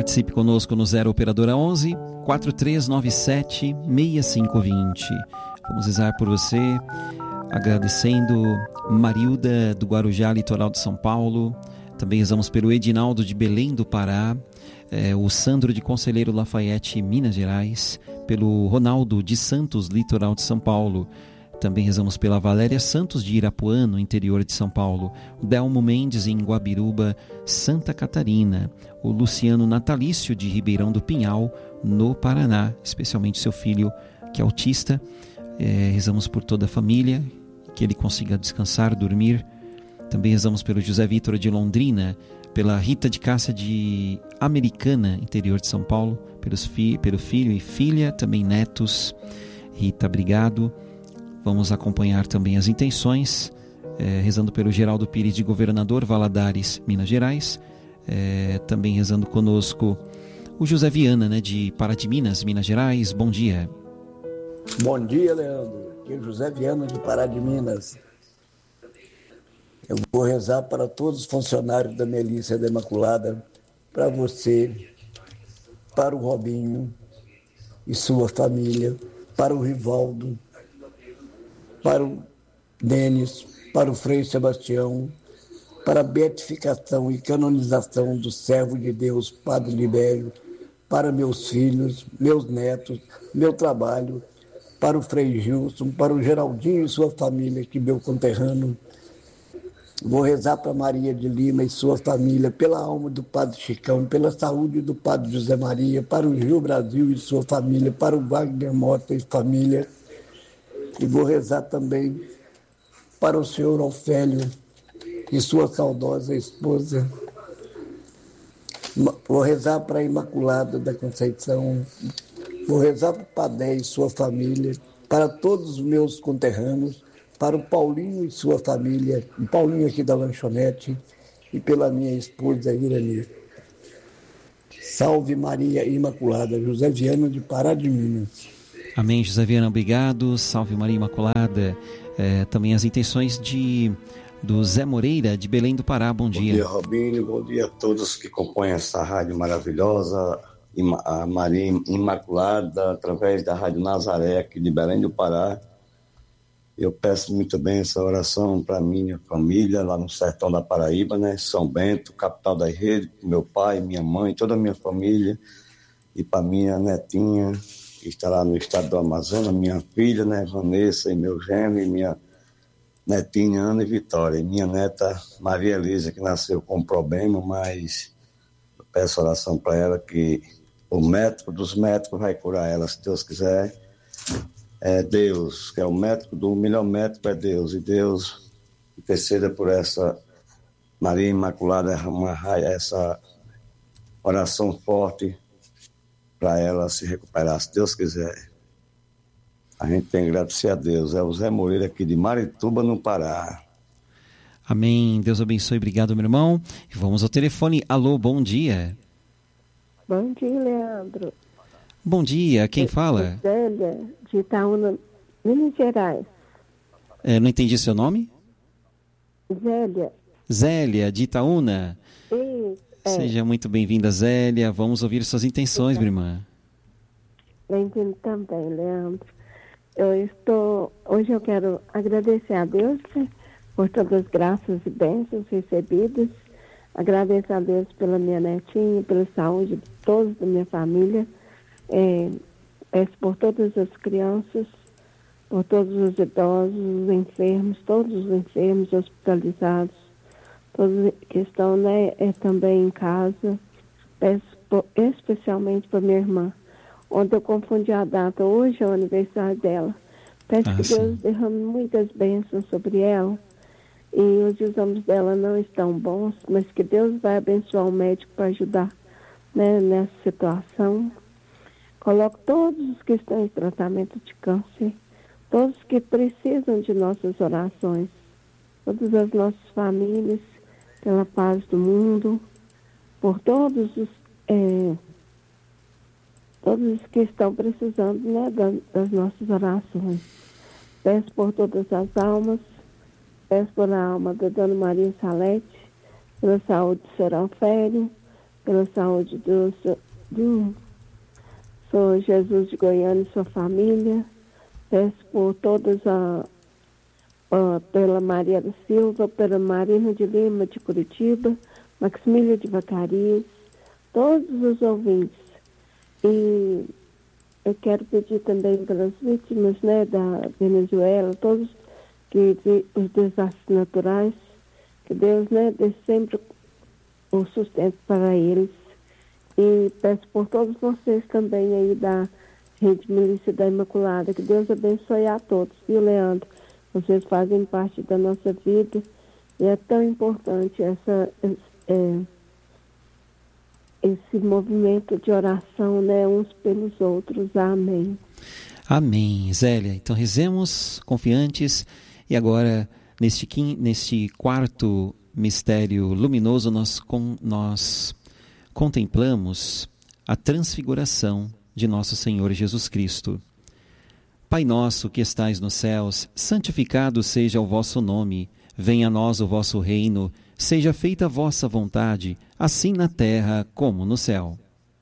Participe conosco no 0 Operadora 11 4397 6520. Vamos rezar por você, agradecendo Marilda do Guarujá, litoral de São Paulo. Também rezamos pelo Edinaldo de Belém do Pará, o Sandro de Conselheiro Lafayette, Minas Gerais, pelo Ronaldo de Santos, litoral de São Paulo. Também rezamos pela Valéria Santos de Irapuã, no interior de São Paulo, o Delmo Mendes em Guabiruba, Santa Catarina, o Luciano Natalício de Ribeirão do Pinhal, no Paraná, especialmente seu filho que é autista. Rezamos por toda a família, que ele consiga descansar, dormir. Também rezamos pelo José Vitor de Londrina, pela Rita de Cássia de Americana, interior de São Paulo, pelo filho e filha, também netos. Rita, obrigado. Vamos acompanhar também as intenções, rezando pelo Geraldo Pires de Governador Valadares, Minas Gerais. Também rezando conosco o José Viana, de Pará de Minas, Minas Gerais. Bom dia. Bom dia, Leandro. Aqui é José Viana de Pará de Minas. Eu vou rezar para todos os funcionários da Milícia da Imaculada, para você, para o Robinho e sua família, para o Rivaldo, para o Denis, para o Frei Sebastião, para a beatificação e canonização do servo de Deus, Padre Libério, para meus filhos, meus netos, meu trabalho, para o Frei Gilson, para o Geraldinho e sua família, que meu conterrâneo. Vou rezar para Maria de Lima e sua família, pela alma do Padre Chicão, pela saúde do Padre José Maria, para o Gil Brasil e sua família, para o Wagner Mota e família. E vou rezar também para o senhor Ofélio e sua saudosa esposa. Vou rezar para a Imaculada da Conceição. Vou rezar para o Padé e sua família, para todos os meus conterrâneos, para o Paulinho e sua família, o Paulinho aqui da lanchonete, e pela minha esposa Irani. Salve Maria Imaculada, José Viana de Pará de Minas. Amém, José Viana, obrigado. Salve Maria Imaculada. Também as intenções do Zé Moreira, de Belém do Pará. Bom dia. Bom dia, Robinho. Bom dia a todos que compõem essa rádio maravilhosa, a Maria Imaculada, através da Rádio Nazaré, aqui de Belém do Pará. Eu peço muito bem essa oração para minha família, lá no sertão da Paraíba, São Bento, capital da rede, meu pai, minha mãe, toda a minha família, e para minha netinha, que está lá no estado do Amazonas, minha filha, Vanessa, e meu genro, e minha netinha Ana e Vitória, e minha neta Maria Elisa, que nasceu com um problema, mas eu peço oração para ela, que o médico dos médicos vai curar ela, se Deus quiser. É Deus, que é o médico, o melhor médico é Deus, e Deus interceda por essa Maria Imaculada, essa oração forte para ela se recuperar, se Deus quiser. A gente tem que agradecer a Deus. É o Zé Moreira aqui de Marituba, no Pará. Amém, Deus abençoe, obrigado, meu irmão. E vamos ao telefone. Alô, bom dia. Bom dia, Leandro. Bom dia, quem fala? Zélia, de Itaúna, Minas Gerais. Não entendi seu nome? Zélia. Zélia, de Itaúna? Sim. Seja muito bem-vinda, Zélia. Vamos ouvir suas intenções, minha irmã. Bem-vindo também, Leandro. Hoje eu quero agradecer a Deus, por todas as graças e bênçãos recebidas. Agradecer a Deus pela minha netinha, pela saúde de todos da minha família. Peço por todas as crianças, por todos os idosos, os enfermos, todos os enfermos hospitalizados, todos que estão também em casa. Peço especialmente para minha irmã. Ontem eu confundi a data, hoje é o aniversário dela. Peço que Deus derrame muitas bênçãos sobre ela. E os exames dela não estão bons, mas que Deus vai abençoar o médico para ajudar nessa situação. Coloco todos os que estão em tratamento de câncer, todos que precisam de nossas orações, todas as nossas famílias, pela paz do mundo, por todos os que estão precisando das nossas orações. Peço por todas as almas, peço por a alma da Dona Maria Salete, pela saúde do Sr. Alfério, pela saúde do Senhor Jesus de Goiânia e sua família. Peço por todas pela Maria da Silva, pela Marina de Lima de Curitiba, Maximília de Vacarias, todos os ouvintes. E eu quero pedir também pelas vítimas, né, da Venezuela, todos os desastres naturais, que Deus, né, dê sempre o sustento para eles. E peço por todos vocês também aí da Rede Milícia da Imaculada, que Deus abençoe a todos, viu, Leandro? Vocês fazem parte da nossa vida e é tão importante esse movimento de oração, né, uns pelos outros. Amém. Amém, Zélia. Então rezemos confiantes e agora neste quarto mistério luminoso nós contemplamos a transfiguração de nosso Senhor Jesus Cristo. Pai nosso que estais nos céus, santificado seja o vosso nome. Venha a nós o vosso reino. Seja feita a vossa vontade, assim na terra como no céu.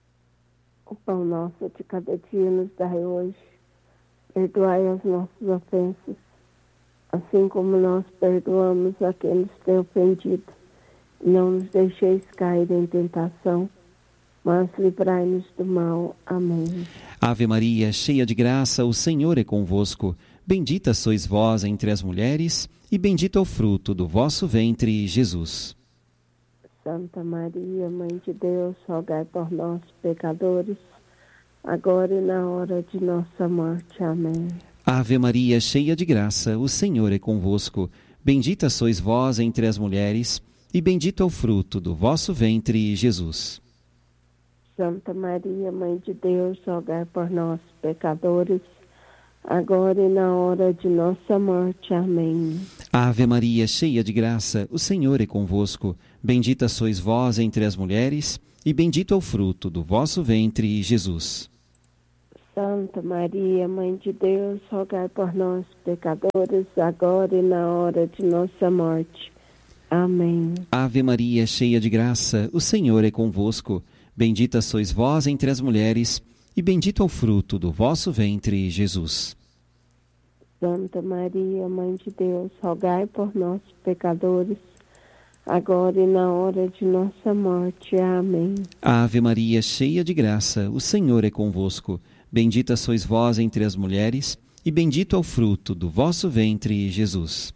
O pão nosso de cada dia nos dai hoje. Perdoai as nossas ofensas, assim como nós perdoamos a quem nos tem ofendido. Não nos deixeis cair em tentação, mas livrai-nos do mal. Amém. Ave Maria, cheia de graça, o Senhor é convosco. Bendita sois vós entre as mulheres, e bendito é o fruto do vosso ventre, Jesus. Santa Maria, Mãe de Deus, rogai por nós, pecadores, agora e na hora de nossa morte. Amém. Ave Maria, cheia de graça, o Senhor é convosco. Bendita sois vós entre as mulheres, e bendito é o fruto do vosso ventre, Jesus. Santa Maria, Mãe de Deus, rogai por nós, pecadores, agora e na hora de nossa morte. Amém. Ave Maria, cheia de graça, o Senhor é convosco. Bendita sois vós entre as mulheres, e bendito é o fruto do vosso ventre, Jesus. Santa Maria, Mãe de Deus, rogai por nós, pecadores, agora e na hora de nossa morte. Amém. Ave Maria, cheia de graça, o Senhor é convosco. Bendita sois vós entre as mulheres, e bendito é o fruto do vosso ventre, Jesus. Santa Maria, Mãe de Deus, rogai por nós, pecadores, agora e na hora de nossa morte. Amém. Ave Maria, cheia de graça, o Senhor é convosco. Bendita sois vós entre as mulheres, e bendito é o fruto do vosso ventre, Jesus.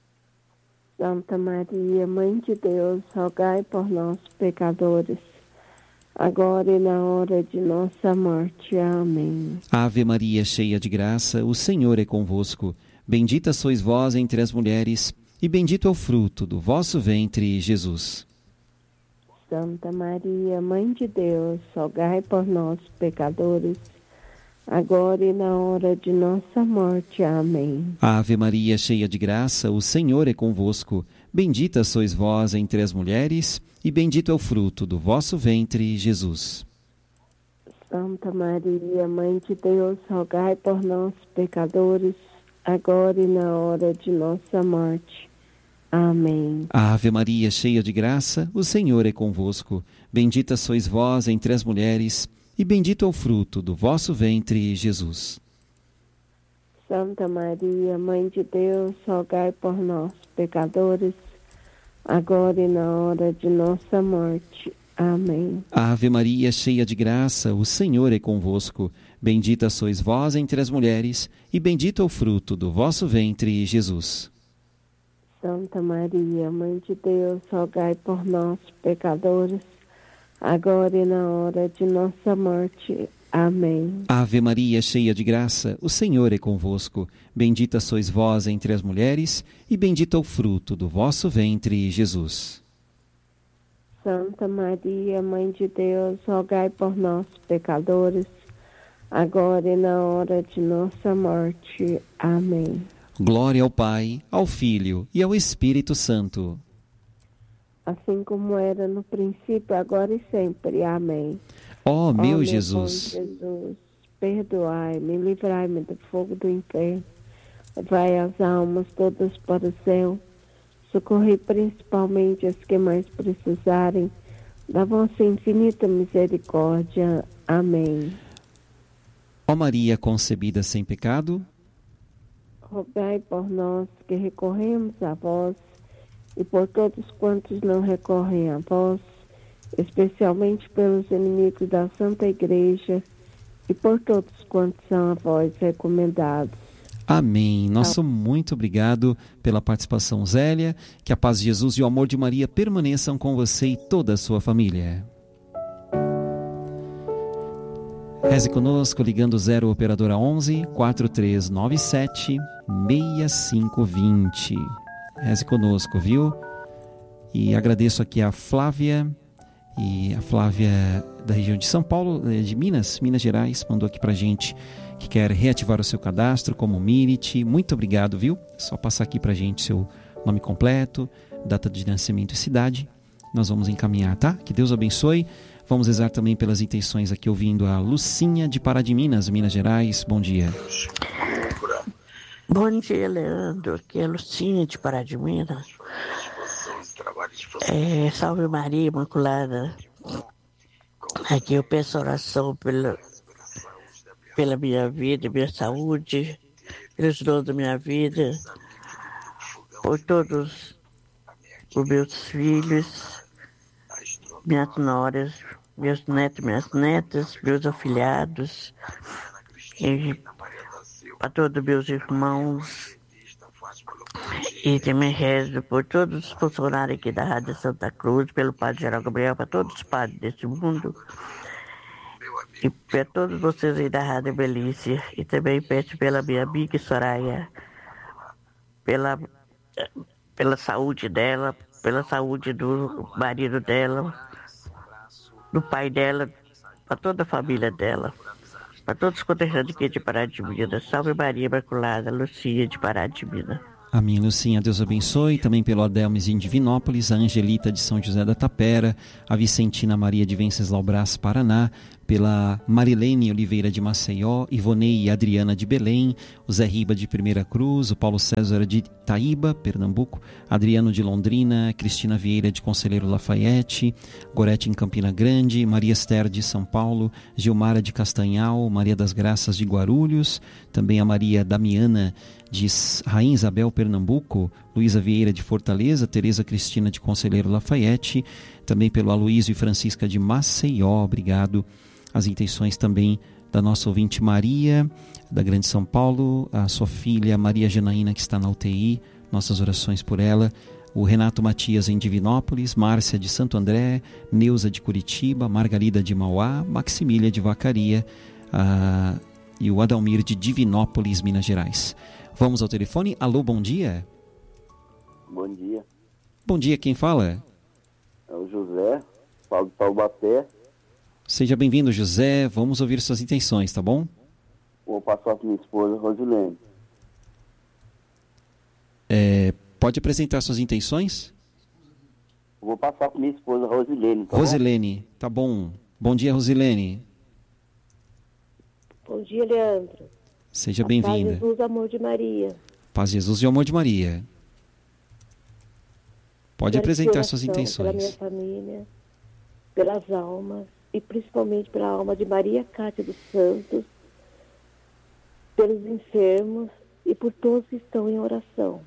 Santa Maria, Mãe de Deus, rogai por nós, pecadores, agora e na hora de nossa morte. Amém. Ave Maria, cheia de graça, o Senhor é convosco. Bendita sois vós entre as mulheres, e bendito é o fruto do vosso ventre, Jesus. Santa Maria, Mãe de Deus, rogai por nós, pecadores, agora e na hora de nossa morte. Amém. Ave Maria, cheia de graça, o Senhor é convosco. Bendita sois vós entre as mulheres, e bendito é o fruto do vosso ventre, Jesus. Santa Maria, Mãe de Deus, rogai por nós, pecadores, agora e na hora de nossa morte. Amém. Ave Maria, cheia de graça, o Senhor é convosco. Bendita sois vós entre as mulheres, e bendito é o fruto do vosso ventre, Jesus. Santa Maria, Mãe de Deus, rogai por nós, pecadores, agora e na hora de nossa morte. Amém. Ave Maria, cheia de graça, o Senhor é convosco. Bendita sois vós entre as mulheres, e bendito é o fruto do vosso ventre, Jesus. Santa Maria, Mãe de Deus, rogai por nós, pecadores, agora e na hora de nossa morte. Amém. Ave Maria, cheia de graça, o Senhor é convosco. Bendita sois vós entre as mulheres, e bendito é o fruto do vosso ventre, Jesus. Santa Maria, Mãe de Deus, rogai por nós, pecadores, agora e na hora de nossa morte. Amém. Glória ao Pai, ao Filho e ao Espírito Santo. Assim como era no princípio, agora e sempre. Amém. Ó meu Bom Jesus, Jesus, perdoai-me, livrai-me do fogo do inferno, levai as almas todas para o céu, socorrei principalmente as que mais precisarem da vossa infinita misericórdia. Amém. Ó Maria concebida sem pecado, Rogai por nós que recorremos a vós e por todos quantos não recorrem a vós, especialmente pelos inimigos da Santa Igreja e por todos quantos são a vós recomendados. amém. Nosso muito obrigado pela participação, Zélia. Que a paz de Jesus e o amor de Maria permaneçam com você e toda a sua família. Reze conosco ligando 0 operadora 11 4397 6520. Reze conosco, viu? E agradeço aqui a Flávia da região de São Paulo, de Minas Gerais, mandou aqui pra gente que quer reativar o seu cadastro como Minit. Muito obrigado, viu? É só passar aqui pra gente seu nome completo, data de nascimento e cidade. Nós vamos encaminhar, tá? Que Deus abençoe. Vamos rezar também pelas intenções aqui, ouvindo a Lucinha de Pará de Minas, Minas Gerais. Bom dia. Bom dia, Leandro. Aqui é a Lucinha de Pará de Minas. Salve Maria Imaculada. Aqui eu peço oração pela minha vida, minha saúde, pelos dons da minha vida, por todos os meus filhos, minhas noras, meus netos, minhas netas, meus afilhados, para todos meus irmãos. E também rezo por todos os funcionários aqui da Rádio Santa Cruz, pelo Padre Geral Gabriel, para todos os padres desse mundo. E para todos vocês aí da Rádio Belícia. E também peço pela minha amiga Soraya, pela saúde dela, pela saúde do marido dela, do pai dela, para toda a família dela. Para todos os conterrâneos aqui de Pará de Minas. Salve Maria Imaculada, Lucia de Pará de Minas. Amém, Lucinha, Deus abençoe. Também pelo Adelmes em Divinópolis, a Angelita de São José da Tapera, a Vicentina Maria de Venceslau Brás, Paraná, pela Marilene Oliveira de Maceió, Ivonei e Adriana de Belém, o Zé Riba de Primeira Cruz, o Paulo César de Itaíba, Pernambuco, Adriano de Londrina, Cristina Vieira de Conselheiro Lafayette, Gorete em Campina Grande, Maria Esther de São Paulo, Gilmara de Castanhal, Maria das Graças de Guarulhos, também a Maria Damiana de Rainha Isabel, Pernambuco, Luísa Vieira de Fortaleza, Tereza Cristina de Conselheiro Lafayette, também pelo Aloísio e Francisca de Maceió, obrigado. As intenções também da nossa ouvinte Maria, da Grande São Paulo, a sua filha Maria Janaína, que está na UTI, nossas orações por ela, o Renato Matias em Divinópolis, Márcia de Santo André, Neuza de Curitiba, Margarida de Mauá, Maximília de Vacaria e o Adalmir de Divinópolis, Minas Gerais. Vamos ao telefone. Alô, bom dia. Bom dia. Bom dia, quem fala? É o José, falo de Taubaté. Seja bem-vindo, José. Vamos ouvir suas intenções, tá bom? Vou passar para minha esposa, Rosilene. Pode apresentar suas intenções? Vou passar para minha esposa, Rosilene. Tá Rosilene, bom? Tá bom. Bom dia, Rosilene. Bom dia, Leandro. Seja bem-vinda. Paz, Jesus, amor de Maria. Paz, Jesus e o amor de Maria. Pode apresentar suas intenções. Pela minha família, pelas almas, e principalmente pela alma de Maria Cátia dos Santos, pelos enfermos e por todos que estão em oração.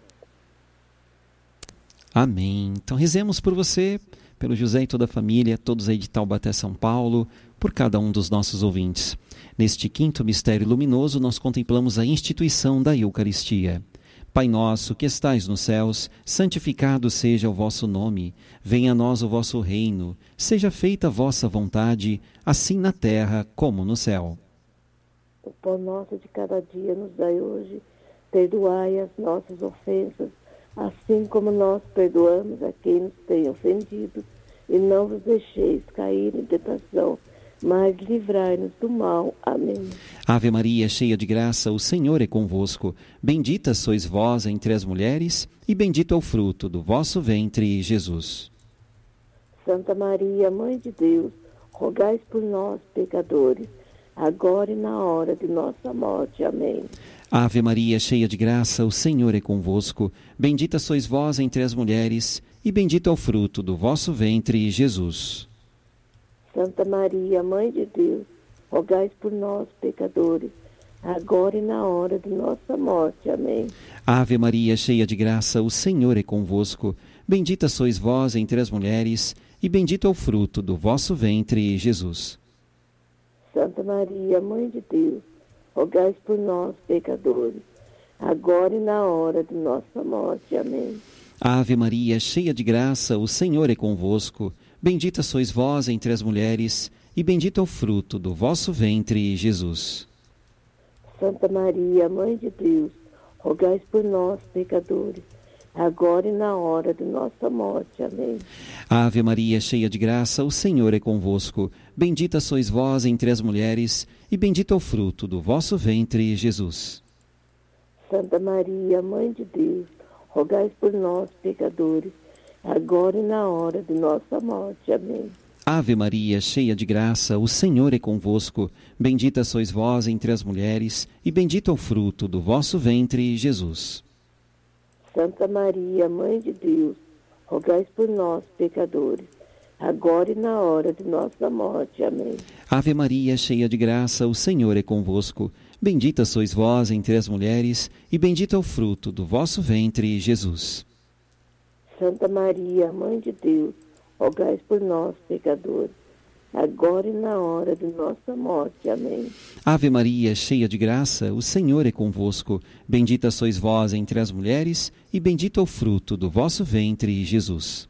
Amém. Então rezemos por você, pelo José e toda a família, todos aí de Taubaté, São Paulo, por cada um dos nossos ouvintes. Neste quinto mistério luminoso, nós contemplamos a instituição da Eucaristia. Pai nosso, que estais nos céus, santificado seja o vosso nome. Venha a nós o vosso reino. Seja feita a vossa vontade, assim na terra como no céu. O pão nosso de cada dia nos dai hoje. Perdoai as nossas ofensas, assim como nós perdoamos a quem nos tem ofendido. E não vos deixeis cair em tentação, mas livrai-nos do mal. Amém. Ave Maria, cheia de graça, o Senhor é convosco. Bendita sois vós entre as mulheres, e bendito é o fruto do vosso ventre, Jesus. Santa Maria, Mãe de Deus, rogai por nós, pecadores, agora e na hora de nossa morte. Amém. Ave Maria, cheia de graça, o Senhor é convosco. Bendita sois vós entre as mulheres, e bendito é o fruto do vosso ventre, Jesus. Santa Maria, Mãe de Deus, rogai por nós, pecadores, agora e na hora de nossa morte. Amém. Ave Maria, cheia de graça, o Senhor é convosco. Bendita sois vós entre as mulheres, e bendito é o fruto do vosso ventre, Jesus. Santa Maria, Mãe de Deus, rogai por nós, pecadores, agora e na hora de nossa morte. Amém. Ave Maria, cheia de graça, o Senhor é convosco. Bendita sois vós entre as mulheres, e bendito é o fruto do vosso ventre, Jesus. Santa Maria, Mãe de Deus, rogai por nós, pecadores, agora e na hora de nossa morte. Amém. Ave Maria, cheia de graça, o Senhor é convosco. Bendita sois vós entre as mulheres, e bendito é o fruto do vosso ventre, Jesus. Santa Maria, Mãe de Deus, rogai por nós, pecadores, agora e na hora de nossa morte. Amém. Ave Maria, cheia de graça, o Senhor é convosco. Bendita sois vós entre as mulheres, e bendito é o fruto do vosso ventre, Jesus. Santa Maria, Mãe de Deus, rogai por nós, pecadores, agora e na hora de nossa morte. Amém. Ave Maria, cheia de graça, o Senhor é convosco. Bendita sois vós entre as mulheres, e bendito é o fruto do vosso ventre, Jesus. Santa Maria, Mãe de Deus, rogai por nós, pecadores, agora e na hora de nossa morte. Amém. Ave Maria, cheia de graça, o Senhor é convosco. Bendita sois vós entre as mulheres, e bendito é o fruto do vosso ventre, Jesus.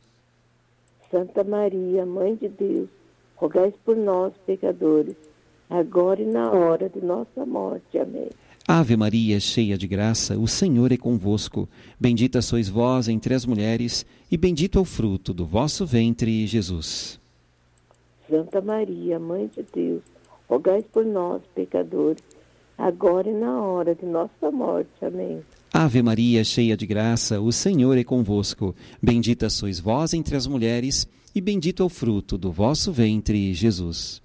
Santa Maria, Mãe de Deus, rogai por nós, pecadores, agora e na hora de nossa morte. Amém. Ave Maria, cheia de graça, o Senhor é convosco. Bendita sois vós entre as mulheres, e bendito é o fruto do vosso ventre, Jesus. Santa Maria, Mãe de Deus, rogai por nós, pecadores, agora e na hora de nossa morte. Amém. Ave Maria, cheia de graça, o Senhor é convosco. Bendita sois vós entre as mulheres, e bendito é o fruto do vosso ventre, Jesus.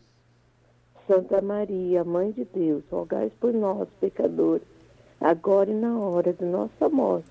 Santa Maria, Mãe de Deus, rogai por nós, pecadores, agora e na hora de nossa morte.